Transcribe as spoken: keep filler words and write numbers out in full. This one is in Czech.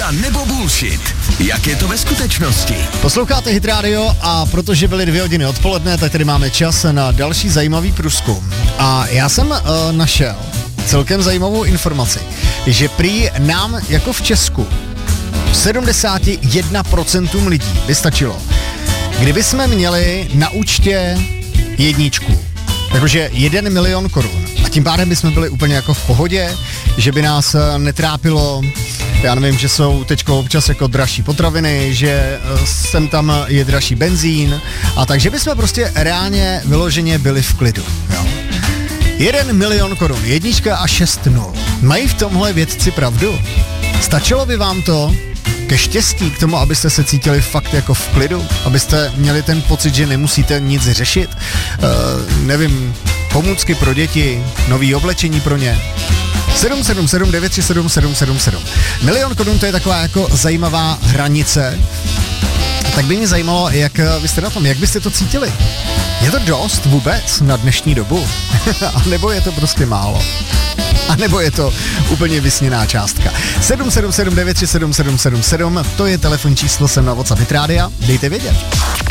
Pravda nebo bullshit? Jak je to ve skutečnosti? Posloucháte Hit Radio a protože byly dvě hodiny odpoledne, tak tady máme čas na další zajímavý průzkum. A já jsem uh, našel celkem zajímavou informaci, že prý nám jako v Česku sedmdesát jedna procent lidí by stačilo, kdyby jsme měli na účtě jedničku, jakože jeden milion korun. A tím pádem bychom byli úplně jako v pohodě, že by nás netrápilo, já nevím, že jsou teďko občas jako dražší potraviny, že sem tam je dražší benzín a takže bychom prostě reálně vyloženě byli v klidu. Jo. Jeden milion korun, jednička a šest nul. Mají v tomhle vědci pravdu? Stačilo by vám to ke štěstí k tomu, abyste se cítili fakt jako v klidu? Abyste měli ten pocit, že nemusíte nic řešit? Uh, nevím, pomůcky pro děti, nový oblečení pro ně? sedm sedm sedm devět tři sedm sedm sedm sedm. Milion korun, to je taková jako zajímavá hranice. Tak by mě zajímalo, jak vy jste na tom, jak byste to cítili? Je to dost vůbec na dnešní dobu? A nebo je to prostě málo? A nebo je to úplně vysněná částka? sedm sedm sedm devět tři sedm sedm sedm sedm, to je telefonní číslo sem na WhatsApp Hit Rádia, dejte vědět.